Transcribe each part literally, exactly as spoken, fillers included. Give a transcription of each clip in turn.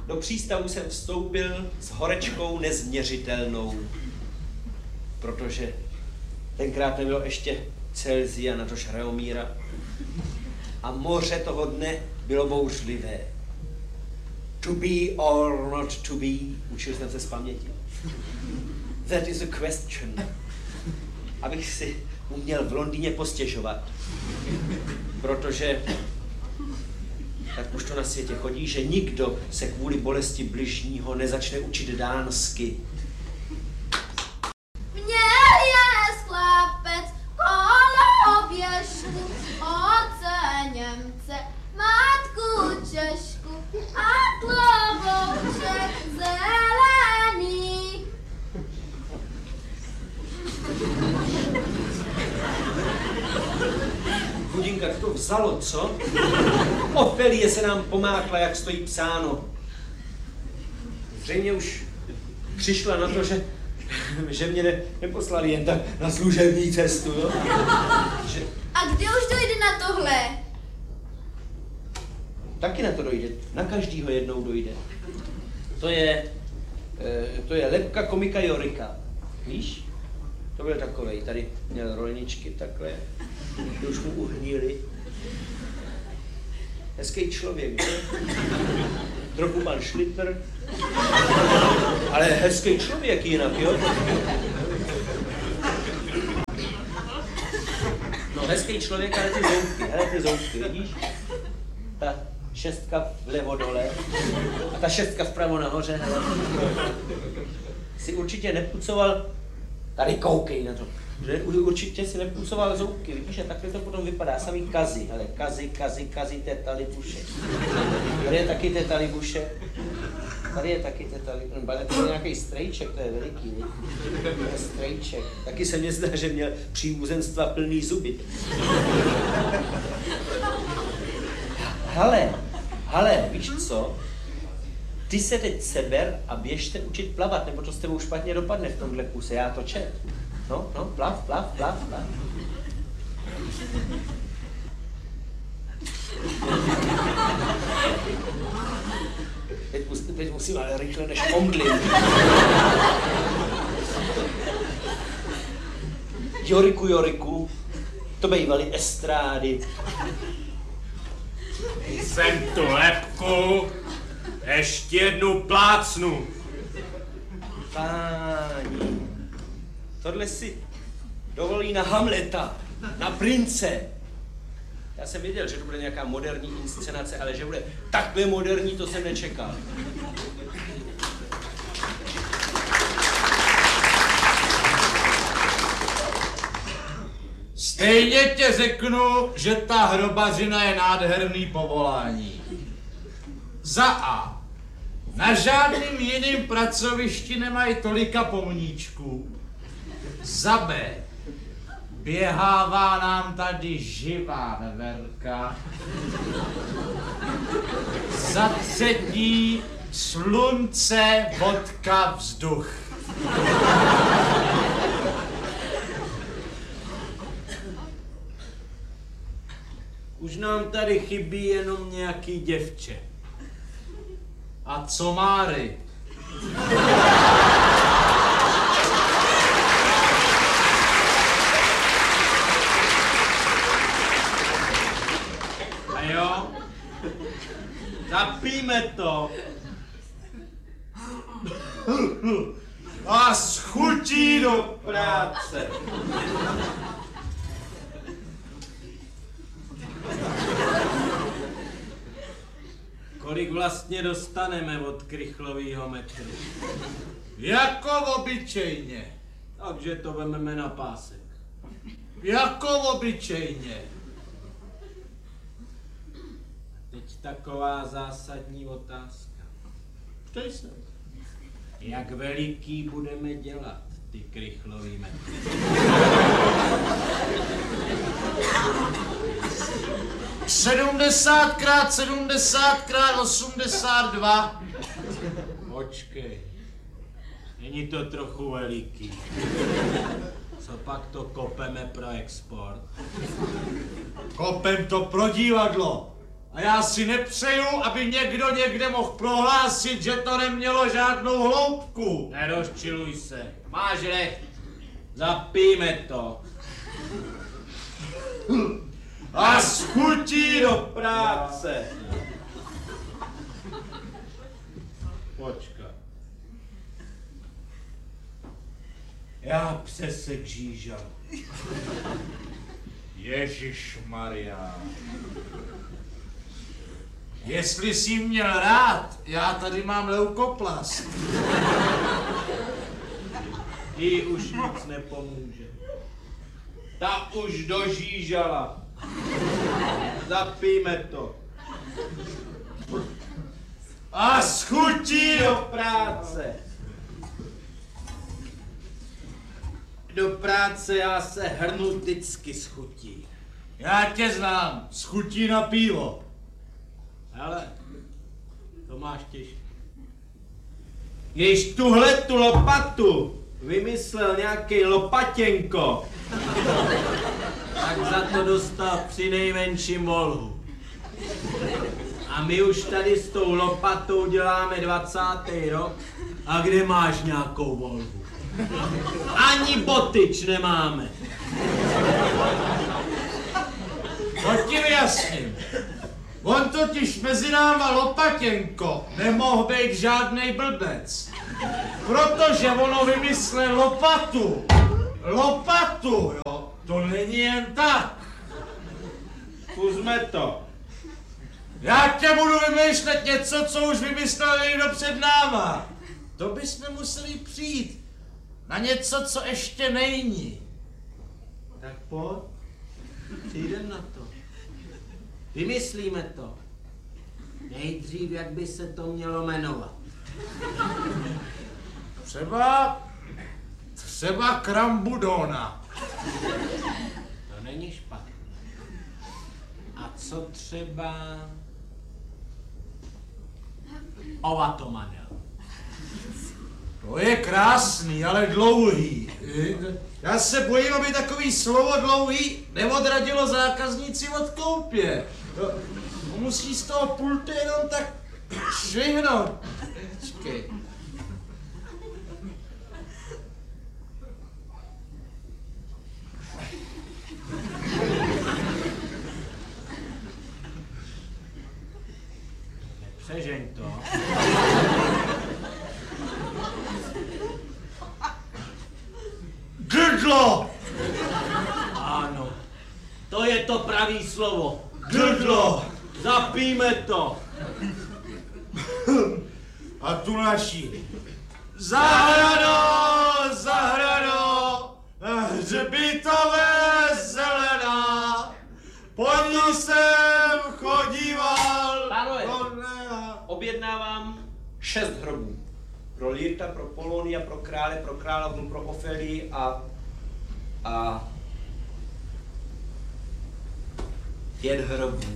Do přístavu jsem vstoupil s horečkou nezměřitelnou, protože tenkrát nebylo ještě Celsia, natož Reomíra. A moře toho dne bylo bouřlivé. To be or not to be, učil jsem se z paměti. That is a question. Abych si uměl v Londýně postěžovat. Protože tak už to na světě chodí, že nikdo se kvůli bolesti bližního nezačne učit dánsky. Měl je chlapec koloběžku, otce Němce, matku Češku a klobouček zelený. Chudinka, to vzalo, co? Ofelie se nám pomákla, jak stojí psáno. Zřejmě už přišla na to, že, že mě ne, neposlali jen tak na služební cestu, jo? Že... A kdy už dojde na tohle? Taky na to dojde. Na každýho jednou dojde. To je, to je lebka komika Jorika. Víš? To byl takovej. Tady měl rolničky takhle. Ty už mu uhníli. Hezký člověk, že? Trochu pan Šlitr. Ale hezký člověk jinak, jo? No hezký člověk, ale ty zoutky, hele ty zoutky, vidíš? Ta šestka vlevo dole a ta šestka vpravo nahoře, hele. Si určitě nepucoval, tady koukej na to, že určitě si nepucoval zoutky, vidíš, a takhle to potom vypadá, samý kazy, hele, kazy, kazy, kazy, teta libuše. Tady je taky teta libuše, tady je taky teta libuše, tady je nějaký strejček, to je veliký, ne? To je strejček, taky se mně zdá, že měl příbuzenstva plný zuby. Hele, hele, víš co? Ty se teď seber a běžte učit plavat, nebo to s tebou špatně dopadne v tomhle kuse, já to čet. No, no, plav, plav, plav, plav. Teď, mus, teď musím ale rychle než omdlím. Joriku, Joriku, to bývaly estrády. Jsem tu lebku, ještě jednu plácnu. Páni, tohle si dovolí na Hamleta, na prince. Já jsem věděl, že to bude nějaká moderní inscenace, ale že bude takhle moderní, to jsem nečekal. Stejně tě řeknu, že ta hrobařina je nádherný povolání. Za A. Na žádným jiným pracovišti nemají tolika pomníčků. Za B. Běhává nám tady živá veverka. Za třetí. Slunce, vodka, vzduch. Už nám tady chybí jenom nějaký děvče. A co Máry? A jo? Zapíme to. A schutí do práce. Kolik vlastně dostaneme od krychlovýho metru? Jako obyčejně. Takže to vememe na pásek. Jako obyčejně. Teď taková zásadní otázka. Ptej se. Jak veliký budeme dělat ty krychlový metry? sedmdesát krát sedmdesát krát osmdesát dva. Počkej. Není to trochu veliký. Co pak to kopeme pro export? Kopem to pro divadlo. A já si nepřeju, aby někdo někde mohl prohlásit, že to nemělo žádnou hloubku. Nerozčiluj se. Máš recht. Zapijme to. A s chutí do práce. Počkat. Já přesek žížal. Ježišmarja. Jestli jsi měl rád, já tady mám leukoplast. Jí už nic nepomůže. Ta už dožížala. Zapijme to. A s chutí do Do práce. Do práce já se hrnu vždycky s chutí. Já tě znám, s chutí na pivo. Hele, to máš těžké. Když tuhle tu lopatu vymyslel nějaký lopatěnko, tak za to dostal při nejmenším volhu. A my už tady s tou lopatou děláme dvacátý rok a kde máš nějakou volhu? Ani botyč nemáme. To ti vyjasním. On totiž mezi náma Lopatěnko nemohl být žádnej blbec. Protože ono vymyslel lopatu. Lopatu, jo. To není jen tak. Zkusme to. Já tě budu vymýšlet něco, co už vymyslel někdo před náma. To bychom museli přijít na něco, co ještě není. Tak pojď. Přijdem na to. Vymyslíme to. Nejdřív, jak by se to mělo jmenovat. Třeba, třeba Krambudona. To není špatné. A co třeba Ovatomanel? To je krásný, ale dlouhý. Já se bojím, aby takový slovo dlouhý neodradilo zákazníci od koupě. To, to musí z toho pultu jenom tak švihnout. Počkej. Přežeň to. Grdlo! Ano, to je to pravý slovo. Grdlo! Zapijme to. A tu naši. Zahrado, zahrado, hřbitové zelená, po ní jsem chodíval. Pánové, Konea. objednávám šest hrobů. Pro Lyrta, pro Polonia, pro krále, pro královnu, pro Ofélii a... a... pět hrobů.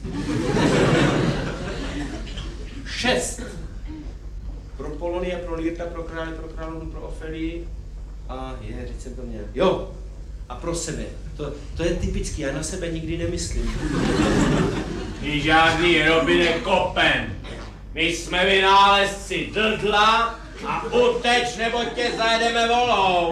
Šest. Pro Polonia, pro Lyrta, pro krále, pro královnu, pro Ofélii a je, teď jsem to měl. Jo, a pro sebe. To, to je typický, já na sebe nikdy nemyslím. My žádný hroby nekopem. My jsme vynálezci drdla a uteč, nebo tě zajedeme volou.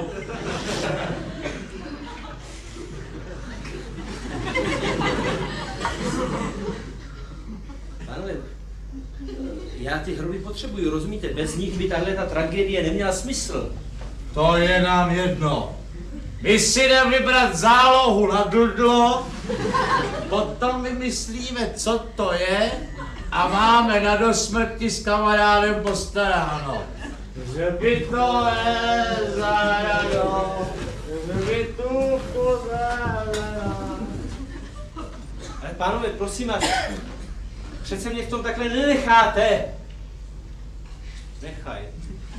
Pánové, já ty hroby potřebuju, rozumíte? Bez nich by tahle ta tragédie neměla smysl. To je nám jedno. My si jdeme vybrat zálohu na drdlo, potom vymyslíme, co to je a máme na dosmrti s kamarádem postaráno. Že by to je zahrado, že by tu pozádala. Ale pánové, prosím vás, přece mě v tom takhle nenecháte. Nechaj.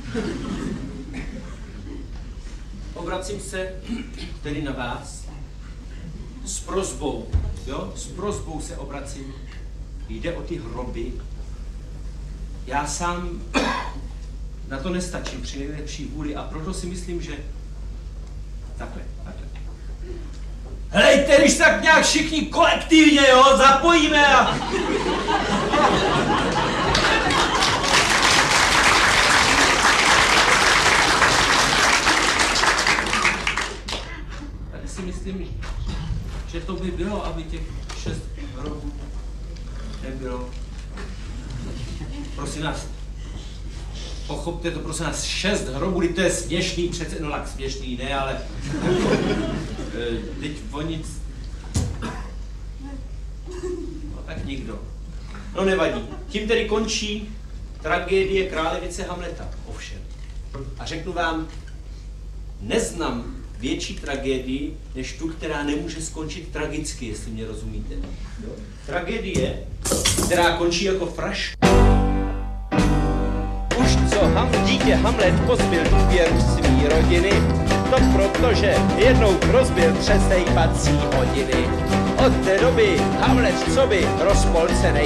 Obracím se tedy na vás s prosbou, jo? S prosbou se obracím. Jde o ty hroby. Já sám na to nestačím při nejlepší vůli a proto si myslím, že takhle, takhle. Helejte, když tak nějak všichni kolektivně, jo, zapojíme a... Tady si myslím, že to by bylo, aby těch šest hrobů nebylo. Prosím nás, pochopte to, prosím nás, šest hrobů, to je směšný, přece, no tak směšný, ne, ale... Teď o nic... No tak nikdo. No nevadí. Tím tedy končí tragédie králevice Hamleta, ovšem. A řeknu vám, neznám větší tragédii, než tu, která nemůže skončit tragicky, jestli mě rozumíte. Jo? Tragédie, která končí jako fraška. Už co Ham, dítě Hamlet pozbyl důvěru svý rodiny, to protože jednou rozbil přes nejpací hodiny. Od té doby Hamlet coby rozpolcenej